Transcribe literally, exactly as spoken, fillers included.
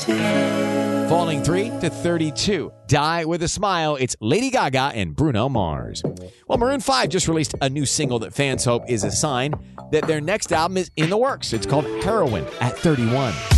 Falling three to thirty-two. Die with a Smile. It's Lady Gaga and Bruno Mars. Well, Maroon five just released a new single that fans hope is a sign that their next album is in the works. It's called Heroin at thirty-one.